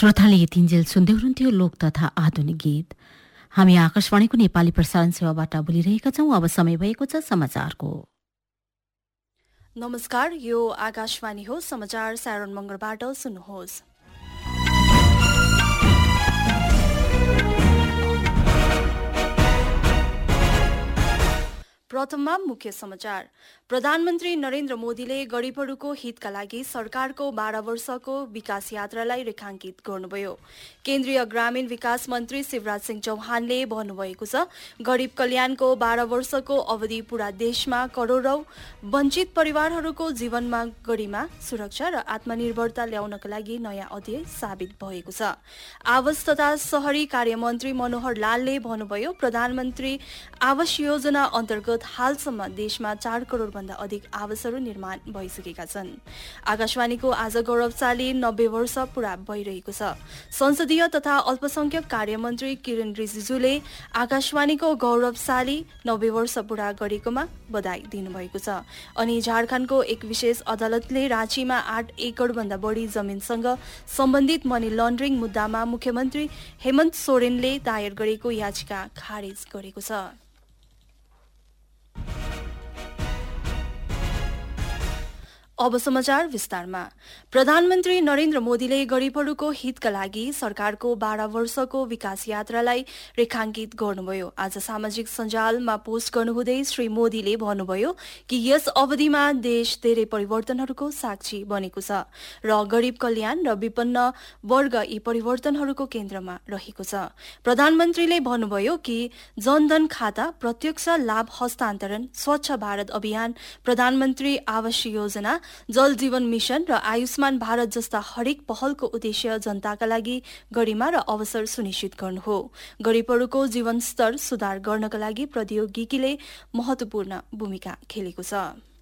श्रोताले यतिन्जेल सुन्दै हुनुहुन्थ्यो लोक तथा आधुनिक गीत। हामी आकाशवाणीको नेपाली प्रसारण सेवाबाट बोलिरहेका छौं। अब समय भएको छ समाचारको। नमस्कार, यो आकाशवाणी हो। समाचार सारण मङ्गलबाट सुन्नुहोस्। प्रथममा मुख्य समाचार। प्रधानमन्त्री नरेन्द्र मोदीले गरिबहरूको हितका लागि सरकारको 12 वर्षको विकास यात्रालाई रेखाङ्कित गर्नुभयो। केन्द्रीय ग्रामीण विकास मन्त्री शिवराज सिंह चौहानले भन्नुभएको छ, गरिब कल्याणको 12 वर्षको अवधि पूरा देशमा करोडौं वञ्चित परिवारहरूको जीवनमा गरिमा, सुरक्षा र आत्मनिर्भरता ल्याउनका लागि नयाँ अध्याय साबित भएको छ। आवास तथा शहरी कार्य मन्त्री मनोहर लालले भन्नुभयो, प्रधानमन्त्री आवास योजना अन्तर्गत हालसम्म देशमा 4 करोड भन्दा अधिक आवासहरू निर्माण भइसकेका छन्। आकाशवाणीको आज गौरवशाली 90 वर्ष पूरा भइरहेको छ। संसदीय तथा अल्पसंख्यक कार्य मन्त्री किरण रिजिजुले आकाशवाणीको गौरवशाली 90 वर्ष पूरा गरेकोमा बधाई दिनुभएको छ। अनि झारखण्डको एक विशेष अदालतले राँचीमा 8 एकड भन्दा बढी जमिनसँग सम्बन्धित मनी लन्ड्रिङ मुद्दामा मुख्यमन्त्री हेमन्त सोरेनले दायर गरेको याचिका खारेज गरेको छ। अब समाचार विस्तारमा। प्रधानमन्त्री नरेन्द्र मोदीले गरिबहरूको हितका लागि सरकारको 12 वर्षको विकास यात्रालाई रेखाङ्कित गर्नुभयो। आज सामाजिक सञ्जालमा पोस्ट गर्नुहुँदै श्री मोदीले भन्नुभयो कि यस अवधिमा देश धेरै परिवर्तनहरूको साक्षी बनेको छ र गरिब कल्याण र विपन्न वर्ग यी परिवर्तनहरूको केन्द्रमा रहेको छ। प्रधानमन्त्रीले भन्नुभयो कि जनधन खाता, प्रत्यक्ष लाभ हस्तान्तरण, स्वच्छ भारत अभियान, प्रधानमन्त्री आवास योजना, जल जीवन मिशन र आयुष्मान भारत जस्ता हरेक पहलको उद्देश्य जनताका लागि गरिमा र अवसर सुनिश्चित गर्नु हो। गरिबहरूको जीवन स्तर सुधार गर्नका लागि प्रौद्योगिकीले महत्वपूर्ण भूमिका खेलेको छ।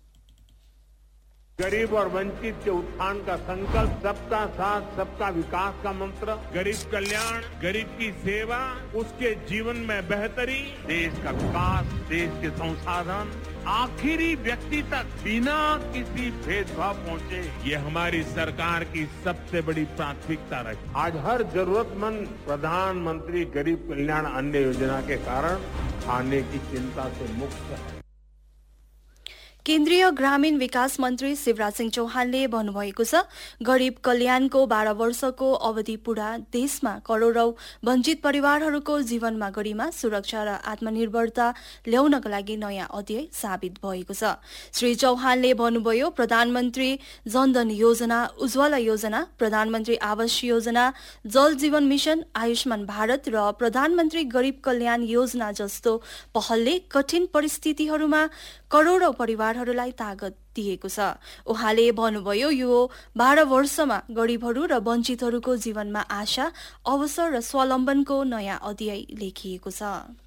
गरीब और वंचित के उत्थान का संकल्प, सबका साथ सबका विकास का मंत्र, गरीब कल्याण, गरीब की सेवा, उसके जीवन में बेहतरी, देश का विकास, देश के संसाधन आखिरी व्यक्ति तक बिना किसी भेदभाव पहुंचे, ये हमारी सरकार की सबसे बड़ी प्राथमिकता रही। आज हर जरूरतमंद प्रधानमंत्री गरीब कल्याण अन्न योजना के कारण खाने की चिंता से मुक्त है। केन्द्रीय ग्रामीण विकास मन्त्री शिवराज सिंह चौहानले भन्नुभएको छ, गरिब कल्याणको 12 वर्षको अवधि पूरा देशमा करोडौं वञ्चित परिवारहरूको जीवनमा गरिमा, सुरक्षा र आत्मनिर्भरता ल्याउनका लागि नयाँ अध्याय साबित भएको छ। श्री चौहानले भन्नुभयो, प्रधानमन्त्री जनधन योजना, उज्ज्वला योजना, प्रधानमन्त्री आवास योजना, जल जीवन मिशन, आयुष्मान भारत र प्रधानमन्त्री गरीब कल्याण योजना जस्तो पहलले कठिन परिस्थितिहरूमा करोडौं परिवारहरूलाई ताकत दिएको छ। उहाँले भन्नुभयो, यो 12 वर्षमा गरिबहरू र वञ्चितहरूको जीवनमा आशा, अवसर र स्वावलम्बनको नयाँ अध्याय लेखिएको छ।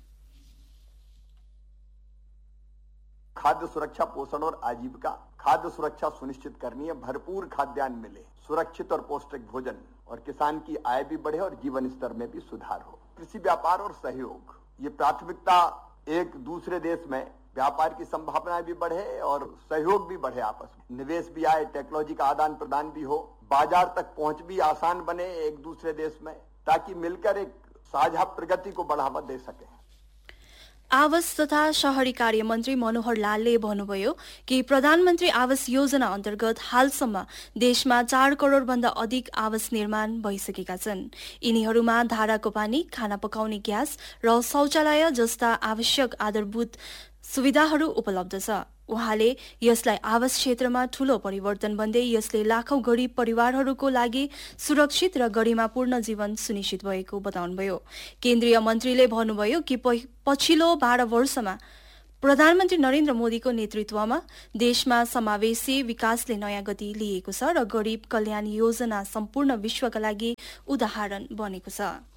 खाद्य सुरक्षा, पोषण और आजीविका। खाद्य सुरक्षा सुनिश्चित करनी है, भरपूर खाद्यान्न मिले, सुरक्षित और पौष्टिक भोजन, और किसान की आय भी बढ़े और जीवन स्तर में भी सुधार हो। कृषि व्यापार और सहयोग, ये प्राथमिकता, एक दूसरे देश में व्यापार की संभावनाएं भी बढ़े और सहयोग भी बढ़े, आपस में निवेश भी आए, टेक्नोलॉजी का आदान प्रदान भी हो, बाजार तक पहुंच भी आसान बने एक दूसरे देश में, ताकि मिलकर एक साझा प्रगति को बढ़ावा दे सके। आवास तथा शहरी कार्य मन्त्री मनोहर लालले भन्नुभयो कि प्रधानमन्त्री आवास योजना अन्तर्गत हालसम्म देशमा 4 करोड भन्दा अधिक आवास निर्माण भइसकेका छन्। यिनीहरूमा धाराको पानी, खाना पकाउने ग्यास र शौचालय जस्ता आवश्यक आधारभूत सुविधाहरू उपलब्ध छ। उहाँले यसलाई आवास क्षेत्रमा ठूलो परिवर्तन भन्दै यसले लाखौं गरिब परिवारहरूको लागि सुरक्षित र गरिमापूर्ण जीवन सुनिश्चित भएको बताउनुभयो। केन्द्रीय मन्त्रीले भन्नुभयो कि पछिल्लो 12 वर्षमा प्रधानमन्त्री नरेन्द्र मोदीको नेतृत्वमा देशमा समावेशी विकासले नयाँ गति लिएको छ र गरिब कल्याण योजना सम्पूर्ण विश्वका लागि उदाहरण बनेको छ।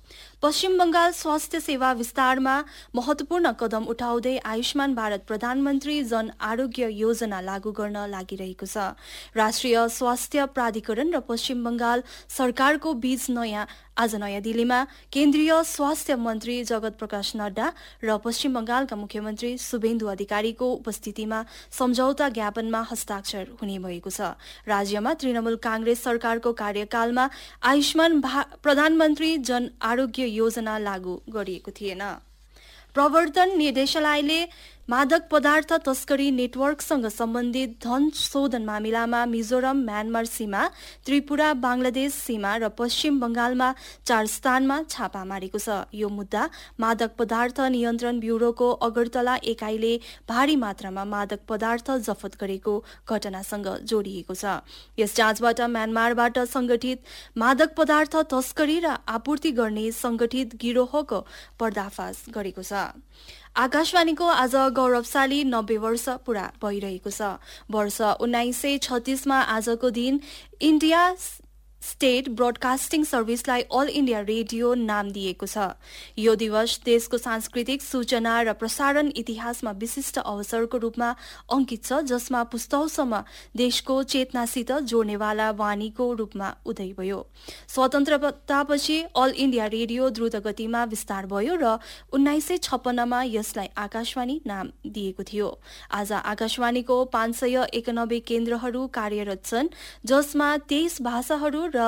पश्चिम बंगाल स्वास्थ्य सेवा विस्तारमा महत्वपूर्ण कदम उठाउँदै आयुष्मान भारत प्रधानमन्त्री जन आरोग्य योजना लागू गर्न लागिरहेको छ। राष्ट्रिय स्वास्थ्य प्राधिकरण र पश्चिम बंगाल सरकारको बीच आज नयाँ दिल्लीमा केन्द्रीय स्वास्थ्य मन्त्री जगत प्रकाश नड्डा र पश्चिम बंगालका मुख्यमन्त्री शुभेन्दु अधिकारीको उपस्थितिमा सम्झौता ज्ञापनमा हस्ताक्षर हुने भएको छ। राज्यमा तृणमूल कांग्रेस सरकारको कार्यकालमा आयुष्मान प्रधानमन्त्री जन आरोग्य योजना लागू गरिएको थिएन। प्रवर्तन निर्देशालयले मादक पदार्थ तस्करी नेटवर्कसँग सम्बन्धित धन शोधन मामिलामा मिजोरम, म्यानमार सीमा, त्रिपुरा, बांग्लादेश सीमा र पश्चिम बंगालमा 4 स्थानमा छापा मारेको छ। यो मुद्दा मादक पदार्थ नियन्त्रण ब्यूरोको अगरतला एकाइले भारी मात्रामा मादक पदार्थ जफत गरेको घटनासँग जोडिएको छ। यस जाँचबाट म्यानमारबाट संगठित मादक पदार्थ तस्करी र आपूर्ति गर्ने संगठित गिरोहको पर्दाफाश गरेको छ। आकाशवाणीको आज गौरवशाली 90 वर्ष पूरा भइरहेको छ। वर्ष 1936 मा आजको दिन India state broadcasting सर्भिसलाई all India radio नाम दिएको छ। यो दिवस देशको सांस्कृतिक सूचना र प्रसारण इतिहासमा विशिष्ट अवसरको रूपमा अंकित छ, जसमा पुस्तौसम्म देशको चेतनासित जोड्नेवाला वाणीको रूपमा उदय भयो। स्वतन्त्रतापछि अल इन्डिया रेडियो द्रुत गतिमा विस्तार भयो र 1956 मा यसलाई आकाशवाणी नाम दिएको थियो। आज आकाशवाणीको 591 केन्द्रहरू कार्यरत छन्, जसमा 23 भाषाहरू र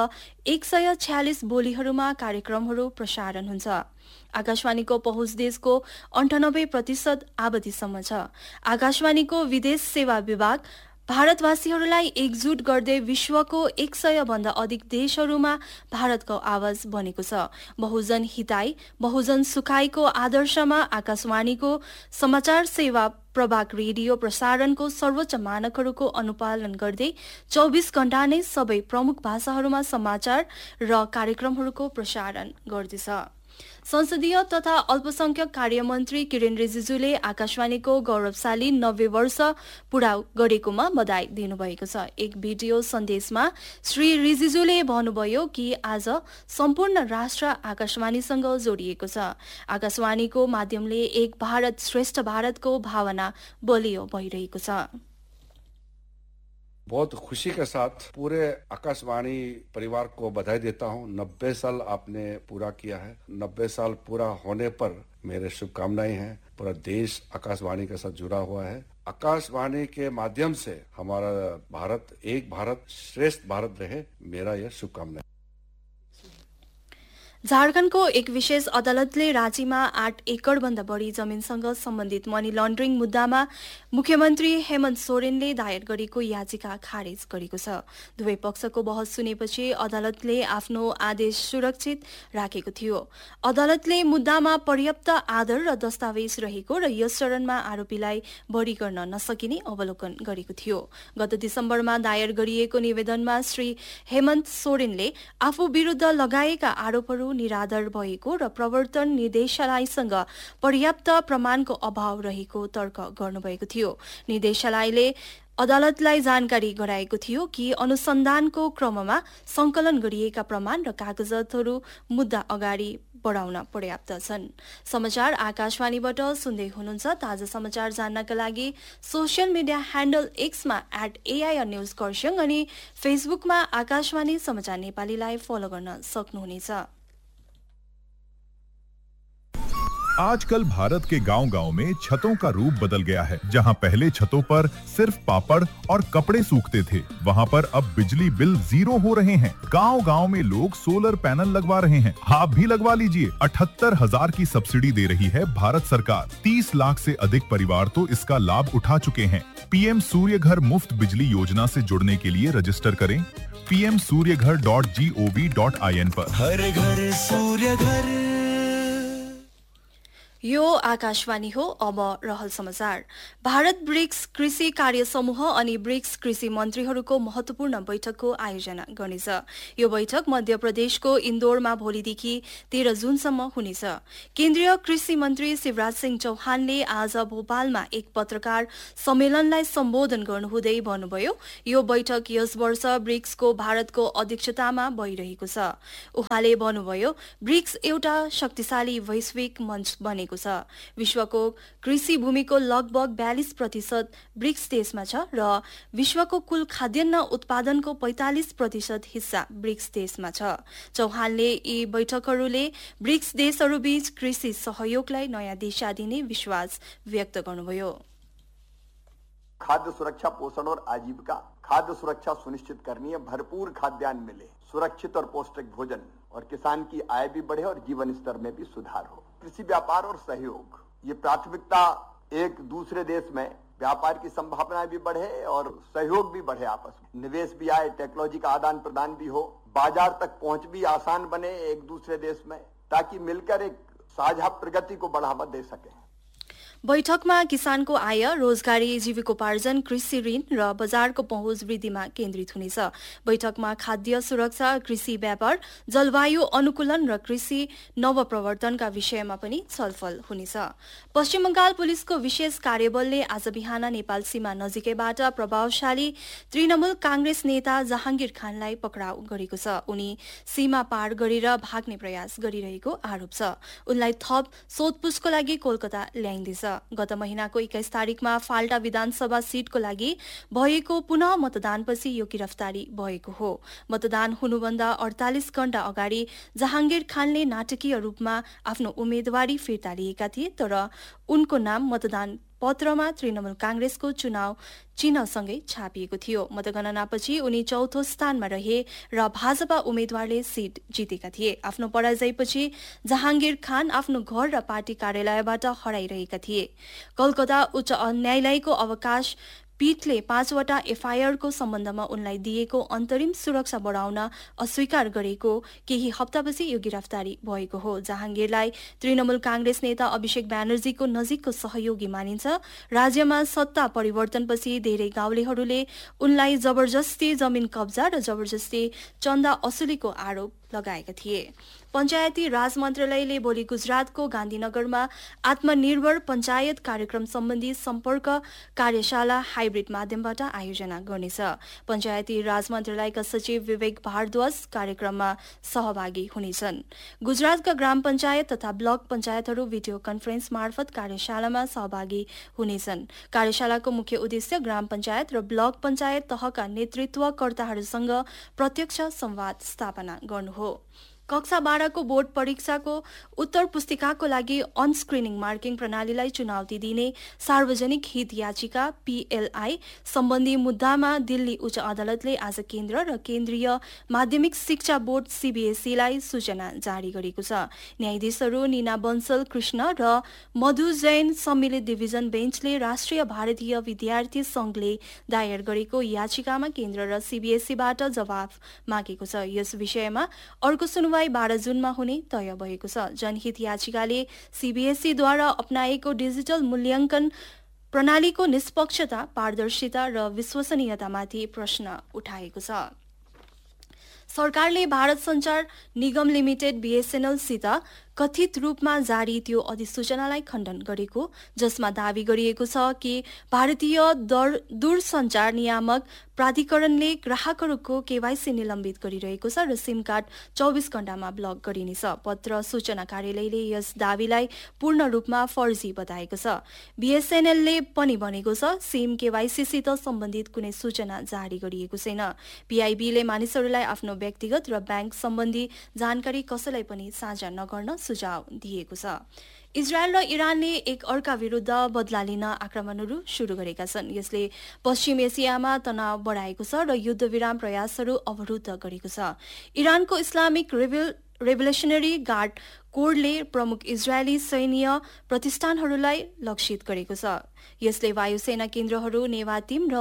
146 बोलीहरूमा कार्यक्रमहरू प्रसारण हुन्छ। आकाशवाणीको पहुँच देशको 98% आबादीसम्म छ। आकाशवाणीको विदेश सेवा विभाग भारतवासीहरूलाई एकजुट गर्दै विश्वको 100 भन्दा अधिक देशहरूमा भारतको आवाज बनेको छ। बहुजन हिताई, बहुजन सुखाईको आदर्शमा आकाशवाणीको समाचार सेवा प्रभाग रेडियो प्रसारणको सर्वोच्च मानकहरूको अनुपालन गर्दै 24 घण्टा नै सबै प्रमुख भाषाहरूमा समाचार र कार्यक्रमहरूको प्रसारण गर्दछ। संसदीय तथा अल्पसंख्यक कार्यमन्त्री किरेन रिजिजुले आकाशवाणीको गौरवशाली 90 वर्ष पूरा गरेकोमा बधाई दिनुभएको छ। एक भिडियो सन्देशमा श्री रिजिजुले भन्नुभयो कि आज सम्पूर्ण राष्ट्र आकाशवाणीसँग जोडिएको छ। आकाशवाणीको माध्यमले एक भारत श्रेष्ठ भारतको भावना बलियो भइरहेको छ। बहुत खुशी के साथ पूरे आकाशवाणी परिवार को बधाई देता हूं। 90 साल आपने पूरा किया है। 90 साल पूरा होने पर मेरे शुभकामनाएं हैं। पूरा देश आकाशवाणी के साथ जुड़ा हुआ है। आकाशवाणी के माध्यम से हमारा भारत एक भारत श्रेष्ठ भारत रहे, मेरा यह शुभकामना। झारखण्डको एक विशेष अदालतले राँचीमा 8 एकड़भन्दा बढी जमिनसँग सम्बन्धित मनी लन्ड्रिङ मुद्दामा मुख्यमन्त्री हेमन्त सोरेनले दायर गरेको याचिका खारेज गरेको छ। दुवै पक्षको बहस सुनेपछि अदालतले आफ्नो आदेश सुरक्षित राखेको थियो। अदालतले मुद्दामा पर्याप्त आधार र दस्तावेज रहेको र यस चरणमा आरोपीलाई बरी गर्न नसकिने अवलोकन गरेको थियो। गत दिसम्बरमा दायर गरिएको निवेदनमा श्री हेमन्त सोरेनले आफू विरुद्ध लगाएका आरोपहरू निराधार भएको र प्रवर्तन निर्देशालयसँग पर्याप्त प्रमाणको अभाव रहेको तर्क गर्नुभएको थियो। निर्देशालयले अदालतलाई जानकारी गराएको थियो कि अनुसन्धानको क्रममा संकलन गरिएका प्रमाण र कागजातहरू मुद्दा अगाडि बढाउन पर्याप्त छन्। समाचार आकाशवाणीबाट सुन्दै हुनुहुन्छ। ताजा समाचार जान्नका लागि social media handle एक्समा @AIR news Kurseong अनि फेसबुकमा आकाशवाणी समाचार नेपालीलाई फलो गर्न सक्नुहुनेछ। आजकल भारत के गांव-गांव में छतों का रूप बदल गया है। जहां पहले छतों पर सिर्फ पापड़ और कपड़े सूखते थे, वहां पर अब बिजली बिल 0 हो रहे हैं। गांव-गांव में लोग सोलर पैनल लगवा रहे हैं। आप भी लगवा लीजिए। 78,000 की सब्सिडी दे रही है भारत सरकार। 30 लाख से अधिक परिवार तो इसका लाभ उठा चुके हैं। पीएम सूर्य घर मुफ्त बिजली योजना से जुड़ने के लिए रजिस्टर करें pmsuryaghar.gov.in पर। हर घर सूर्य घर। यो आकाशवाणी हो। अब रहल समाचार। भारत ब्रिक्स कृषि कार्य समूह अनि ब्रिक्स कृषि मन्त्रीहरूको महत्वपूर्ण बैठकको आयोजना गर्नेछ। यो बैठक मध्य प्रदेशको इन्दौरमा भोलिदेखि 13 जुनसम्म हुनेछ। केन्द्रीय कृषि मन्त्री शिवराज सिंह चौहानले आज भोपालमा एक पत्रकार सम्मेलनलाई सम्बोधन गर्नुहुँदै भन्नुभयो, यो बैठक यस वर्ष ब्रिक्सको भारतको अध्यक्षतामा भइरहेको छ। उहाँले भन्नुभयो, ब्रिक्स एउटा शक्तिशाली वैश्विक मञ्च बनेको छ। विश्वको कृषि भूमिको लगभग 42% ब्रिक्स देशमा छ र विश्वको कुल खाद्यान्न उत्पादनको 45% हिस्सा ब्रिक्स देशमा छ। चौहानले यी बैठकहरूले ब्रिक्स देशहरूबीच कृषि सहयोगलाई नयाँ दिशा दिने विश्वास व्यक्त गर्नुभयो। खाद्य सुरक्षा, पोषण और आजीविका। खाद्य सुरक्षा सुनिश्चित करनी है, भरपूर खाद्यान्न मिले, सुरक्षित और पौष्टिक भोजन और किसान की आय भी बढ़े और जीवन स्तर में भी सुधार हो। कृषि व्यापार और सहयोग, ये प्राथमिकता एक दूसरे देश में व्यापार की संभावनाएं भी बढ़े और सहयोग भी बढ़े, आपस में निवेश भी आए, टेक्नोलॉजी का आदान प्रदान भी हो, बाजार तक पहुंच भी आसान बने एक दूसरे देश में, ताकि मिलकर एक साझा प्रगति को बढ़ावा दे सके। बैठकमा किसानको आय, रोजगारी, जीविकोपार्जन, कृषि ऋण र बजारको पहुँच वृद्धिमा केन्द्रित हुनेछ। बैठकमा खाद्य सुरक्षा, कृषि व्यापार, जलवायु अनुकूलन र कृषि नवप्रवर्तनका विषयमा पनि छलफल हुनेछ। पश्चिम बंगाल पुलिसको विशेष कार्यबलले आज बिहान नेपाल सीमा नजिकैबाट प्रभावशाली तृणमूल कांग्रेस नेता जहांगीर खानलाई पक्राउ गरेको छ। उनी सीमा पार गरेर भाग्ने प्रयास गरिरहेको आरोप छ। उनलाई थप सोधपुछको लागि कोलकाता ल्याइँदैछ। गत महिनाको 21 तारिकमा फाल्टा विधानसभा सीटको लागि भएको पुनः मतदानपछि यो गिरफ्तारी भएको हो। मतदान हुनुभन्दा 48 घण्टा अगाडि जहांगीर खानले नाटकीय रूपमा आफ्नो उम्मेदवारी फिर्ता लिएका थिए, तर उनको नाम मतदान पत्रमा तृणमूल कांग्रेसको चुनाव चिन्हसँगै छापिएको थियो। मतगणनापछि उनी चौथो स्थानमा रहे र भाजपा उम्मेद्वारले सीट जितेका थिए। आफ्नो पराजयपछि जहांगीर खान आफ्नो घर र पार्टी कार्यालयबाट हराइरहेका थिए। कलकत्ता उच्च न्यायालयको अवकाश पीठले 5वटा एफआईआरको सम्बन्धमा उनलाई दिएको अन्तरिम सुरक्षा बढाउन अस्वीकार गरेको केही हप्तापछि यो गिरफ्तारी भएको हो। जहांगीरलाई तृणमूल कांग्रेस नेता अभिषेक ब्यानर्जीको नजिकको सहयोगी मानिन्छ। राज्यमा सत्ता परिवर्तनपछि धेरै गाउँलेहरूले उनलाई जबरजस्ती जमिन कब्जा र जबरजस्ती चन्दा असुलीको आरोप लगाएका थिए। पञ्चायती राज मन्त्रालयले भोलि गुजरातको गान्धीनगरमा आत्मनिर्भर पञ्चायत कार्यक्रम सम्बन्धी सम्पर्क कार्यशाला हाइब्रिड माध्यमबाट आयोजना गर्नेछ। पञ्चायती राज मन्त्रालयका सचिव विवेक भारद्वाज कार्यक्रममा सहभागी हुनेछन्। गुजरातका ग्राम पञ्चायत तथा ब्लक पञ्चायतहरू भिडियो कन्फरेन्स मार्फत कार्यशालामा सहभागी हुनेछन्। कार्यशालाको मुख्य उद्देश्य ग्राम पञ्चायत र ब्लक पञ्चायत तहका नेतृत्वकर्ताहरूसँग प्रत्यक्ष संवाद स्थापना गर्नु हो। कक्षा 12को बोर्ड परीक्षाको उत्तर पुस्तिकाको लागि अन स्क्रिनिङ मार्किङ प्रणालीलाई चुनौती दिने सार्वजनिक हित याचिका पीएलआई सम्बन्धी मुद्दामा दिल्ली उच्च अदालतले आज केन्द्र र केन्द्रीय माध्यमिक शिक्षा बोर्ड सीबीएसईलाई सूचना जारी गरेको छ। न्यायाधीशहरू नीना बन्सल कृष्ण र मधु जैन सम्मिलित डिभिजन बेन्चले राष्ट्रिय भारतीय विद्यार्थी संघले दायर गरेको याचिकामा केन्द्र र सीबीएसईबाट जवाफ मागेको छ। यस विषयमा अर्को सुनवाई 12 जुनमा हुने तय भएको छ। जनहित याचिकाले सीबीएसईद्वारा अपनाएको डिजिटल मूल्याङ्कन प्रणालीको निष्पक्षता, पारदर्शिता र विश्वसनीयतामाथि प्रश्न उठाएको छ। सरकारले भारत सञ्चार निगम लिमिटेड बीएसएनएलसित कथित रूपमा जारी त्यो अधिसूचनालाई खण्डन गरेको, जसमा दावी गरिएको छ कि भारतीय दूरसञ्चार नियामक प्राधिकरणले ग्राहकहरूको केवाईसी निलम्बित गरिरहेको छ र सिम कार्ड 24 घण्टामा ब्लक गरिनेछ। पत्र सूचना कार्यालयले यस दावीलाई पूर्ण रूपमा फर्जी बताएको छ। बीएसएनएलले पनि भनेको छ सिम केवाईसीसित सम्बन्धित कुनै सूचना जारी गरिएको छैन। पीआईबीले मानिसहरूलाई आफ्नो व्यक्तिगत र ब्याङ्क सम्बन्धी जानकारी कसैलाई पनि साझा नगर्न सुझाव दिएको छ। इजरायल र इरानले एक अर्का विरुद्ध बदला लिन आक्रमणहरू शुरू गरेका छन्। यसले पश्चिम एसियामा तनाव बढाएको छ र युद्धविराम प्रयासहरू अवरुद्ध गरेको छ। इरानको इस्लामिक रेभोल्युसनरी गार्ड कोरले प्रमुख इजरायली सैन्य प्रतिष्ठानहरूलाई लक्षित गरेको छ। यसले वायुसेना केन्द्रहरू, नेवातीम र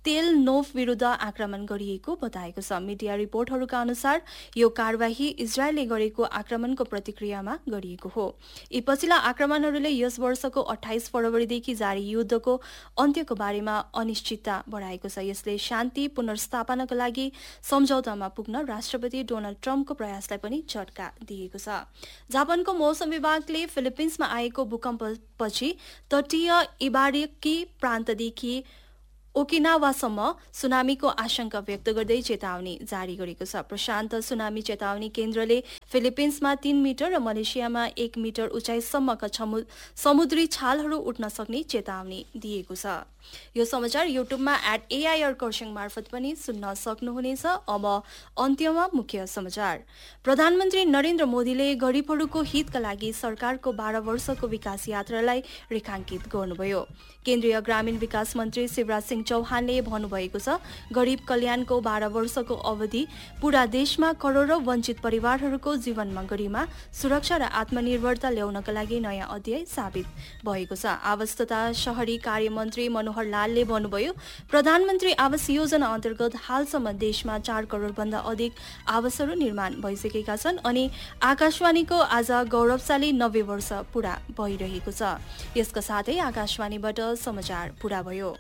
तेलनोभ विरुद्ध आक्रमण गरिएको बताएको छ। मिडिया रिपोर्टहरूका अनुसार यो कारवाही इजरायलले गरेको आक्रमणको प्रतिक्रियामा गरिएको हो। यी पछिल्ला आक्रमणहरूले यस वर्षको 28 फरवरीदेखि जारी युद्धको अन्त्यको बारेमा अनिश्चितता बढाएको छ। यसले शान्ति पुनर्स्थापनाका लागि सम्झौतामा पुग्न राष्ट्रपति डोनाल्ड ट्रम्पको प्रयासलाई पनि झट्का दिएको छ। जापानको मौसम विभागले फिलिपिन्समा आएको भूकम्पपछि तटीय इबाराकी प्रान्तदेखि ओकिनावासम्म सुनामीको आशंका व्यक्त गर्दै चेतावनी जारी गरेको छ। प्रशान्त सुनामी चेतावनी केन्द्रले फिलिपिन्समा 3 मिटर र मलेसियामा 1 मिटर उचाइसम्मका समुद्री छालहरू उठ्न सक्ने चेतावनी दिएको छ। यो समाचार युट्युबमा @AIR खरसाङ मार्फत पनि सुन्न सक्नुहुनेछ। अब अन्त्यमा मुख्य समाचार। प्रधानमन्त्री नरेन्द्र मोदीले गरिबहरूको हितका लागि सरकारको 12 वर्षको विकास यात्रालाई रेखाङ्कित गर्नुभयो। केन्द्रीय ग्रामीण विकास मन्त्री शिवराज सिंह चौहानले भन्नुभएको छ, गरिब कल्याणको 12 वर्षको अवधि पूरा देशमा करोडौं वञ्चित परिवारहरूको जीवनमा गरिमा, सुरक्षा र आत्मनिर्भरता ल्याउनका लागि नयाँ अध्याय साबित भएको छ। आवास तथा शहरी कार्य मन्त्री मनोहर लालले भन्नुभयो, प्रधानमन्त्री आवास योजना अन्तर्गत हालसम्म देशमा 4 करोडभन्दा अधिक आवासहरू निर्माण भइसकेका छन् अनि आकाशवाणीको आज गौरवशाली 90 वर्ष पूरा भइरहेको छ। यसका साथै आकाशवाणीबाट समाचार पूरा भयो।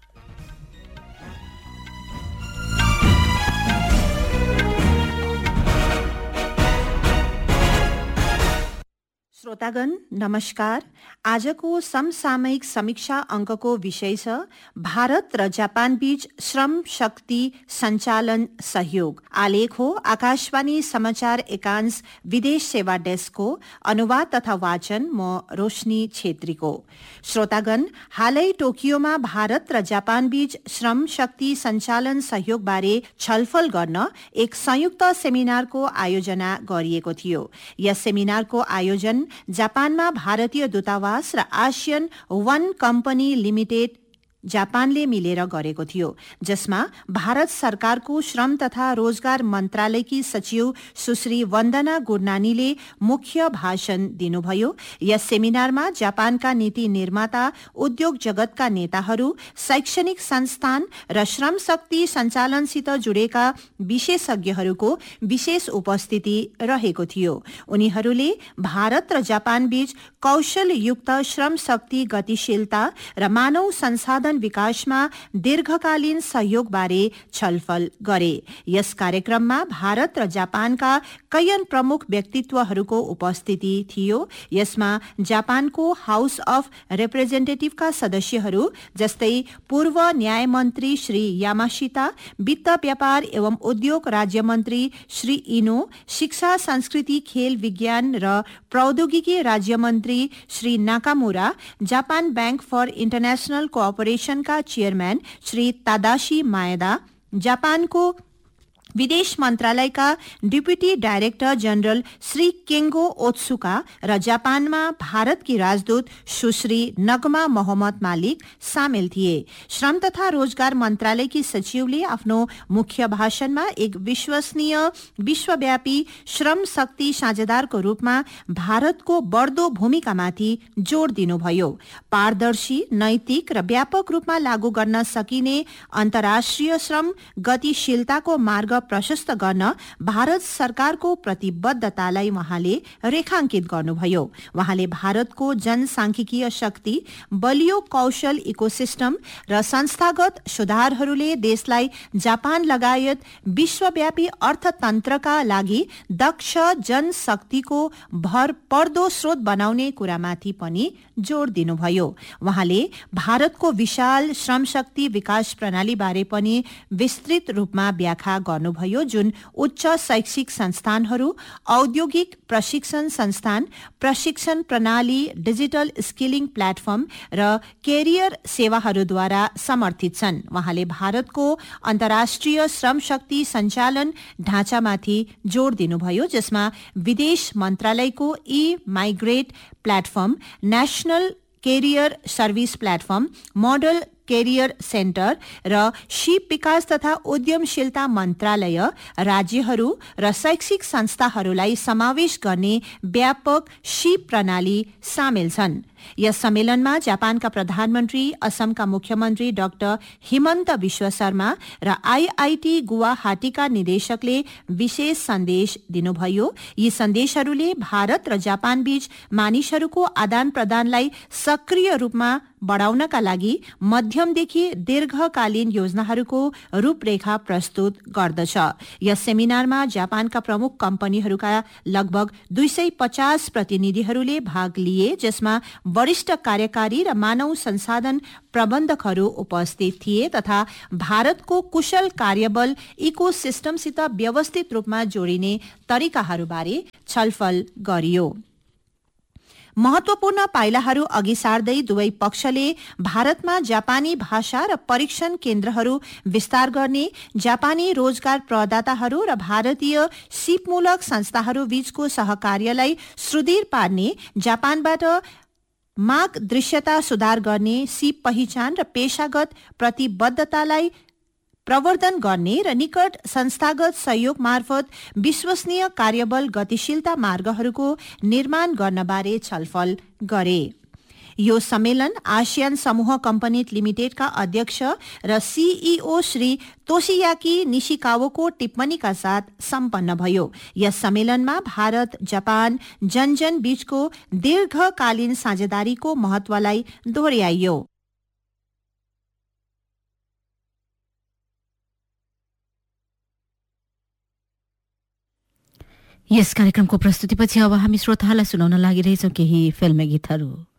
श्रोतागण नमस्कार। आजको समसामयिक समीक्षा अङ्कको विषय छ भारत र जापान बीच श्रम शक्ति सञ्चालन सहयोग। आलेख हो आकाशवाणी समाचार एकांश विदेश सेवा डेस्कको। अनुवाद तथा वाचन म रोशनी छेत्रीको। श्रोतागण, हालै टोकियोमा भारत र जापान बीच श्रम शक्ति सञ्चालन सहयोगबारे छलफल गर्न एक संयुक्त सेमिनारको आयोजना गरिएको थियो। यस सेमिनारको आयोजन जापानमा भारतीय दूतावास र आसियन वन कम्पनी लिमिटेड जापानले मिलेर गरेको थियो, जसमा भारत सरकारको श्रम तथा रोजगार मन्त्रालयकी सचिव सुश्री वन्दना गुरनानीले मुख्य भाषण दिनुभयो। यस सेमिनारमा जापानका नीति निर्माता, उद्योग जगतका नेताहरू, शैक्षणिक संस्थान र श्रम शक्ति सञ्चालनसित जुडेका विशेषज्ञहरूको विशेष उपस्थिति रहेको थियो। उनीहरूले भारत र जापान बीच कौशलयुक्त श्रम शक्ति गतिशीलता र मानव संसाधन विकासमा दीर्घकालीन सहयोगबारे छलफल गरे। यस कार्यक्रममा भारत र जापानका कैयन प्रमुख व्यक्तित्वहरूको उपस्थिति थियो। यसमा जापानको हाउस अफ रिप्रेजेन्टेटिभका सदस्यहरू जस्तै पूर्व न्याय मन्त्री श्री यामाशिता, वित्त व्यापार एवं उद्योग राज्य मन्त्री श्री इनो, शिक्षा संस्कृति खेल विज्ञान र प्रौद्योगिकी राज्य मन्त्री Shri Nakamura, Japan bank for international कोअपरेशन का चेयरमैन श्री तादाशी माएदा, जापानको विदेश मन्त्रालयका deputy director general Shri केङ्गो Otsuka र जापानमा भारतकी राजदूत सुश्री नगमा मोहम्मद मालिक सामेल थिए। श्रम तथा रोजगार मन्त्रालयकी सचिवले आफ्नो मुख्य भाषणमा एक विश्वसनीय विश्वव्यापी श्रम शक्ति साझेदारको रूपमा भारतको बढ्दो भूमिकामाथि जोड़ दिनुभयो। पारदर्शी, नैतिक र व्यापक रूपमा लागू गर्न सकिने अन्तर्राष्ट्रिय श्रम गतिशीलताको मार्ग प्रशस्त गर्न भारत सरकारको प्रतिबद्धतालाई उहाँले रेखाङ्कित गर्नुभयो। उहाँले भारतको जनसाङ्ख्यिकीय शक्ति, बलियो कौशल इकोसिस्टम र संस्थागत सुधारहरूले देशलाई जापान लगायत विश्वव्यापी अर्थतन्त्रका लागि दक्ष जनशक्तिको भरपर्दो स्रोत बनाउने कुरामाथि पनि जोड़ दिनुभयो। उहाँले भारतको विशाल श्रमशक्ति विकास प्रणालीबारे पनि विस्तृत रूपमा व्याख्या गर्नुभयो, जुन उच्च शैक्षिक संस्थानहरू, औद्योगिक प्रशिक्षण संस्थान, प्रशिक्षण प्रणाली, डिजिटल स्किलिङ प्लेटफर्म र कैरियर सेवाहरूद्वारा समर्थित छन्। उहाँले भारतको अन्तर्राष्ट्रिय श्रम शक्ति सञ्चालन ढाँचामाथि जोड़ दिनुभयो, जसमा विदेश मन्त्रालयको ई-माइग्रेट platform, national career service platform, model career centre र शिप विकास तथा उद्यमशीलता मन्त्रालय, राज्यहरू र शैक्षिक संस्थाहरूलाई समावेश गर्ने व्यापक शिप प्रणाली सामेल छन्। यस सम्मेलनमा जापानका प्रधानमन्त्री, असमका मुख्यमन्त्री डाक्टर हिमन्त विश्व शर्मा र आईआईटी गुवाहाटीका निदेशकले विशेष सन्देश दिनुभयो। यी सन्देशहरूले भारत र जापानबीच मानिसहरूको आदान प्रदानलाई सक्रिय रूपमा बढ़ाउनका लागि मध्यमदेखि दीर्घकालीन योजनाहरूको रूपरेखा प्रस्तुत गर्दछ। यस सेमिनारमा जापानका प्रमुख कम्पनीहरूका लगभग 250 प्रतिनिधिहरूले भाग लिए, जसमा वरिष्ठ कार्यकारी र मानव संसाधन प्रबन्धकहरू उपस्थित थिए तथा भारतको कुशल कार्यबल इकोसिस्टमसित व्यवस्थित रूपमा जोडिने तरिकाहरूबारे छलफल गरियो। महत्वपूर्ण पाइलाहरू अघि सार्दै दुवै पक्षले भारतमा जापानी भाषा र परीक्षण केन्द्रहरू विस्तार गर्ने, जापानी रोजगार प्रदाताहरू र भारतीय सिपमूलक संस्थाहरू बीचको सहकार्यलाई सुदृढ पार्ने, जापानबाट माग दृश्यता सुधार गर्ने, सिप पहिचान र पेशागत प्रतिबद्धतालाई प्रवर्धन गर्ने र निकट संस्थागत सहयोग मार्फत विश्वसनीय कार्यबल गतिशीलता मार्गहरूको निर्माण गर्नबारे छलफल गरे। यो सम्मेलन आसियान समूह कम्पनी लिमिटेडका अध्यक्ष र सीईओ श्री तोशियाकी निशिकावोको टिप्पणीका साथ सम्पन्न भयो। यस सम्मेलनमा भारत जापान जन बीचको दीर्घकालीन साझेदारीको महत्वलाई दोहोर्याइयो। यस कार्यक्रमको प्रस्तुतिपछि अब हामी श्रोताहरूलाई सुनाउन लागिरहेछौं केही फिल्मी गीतहरू।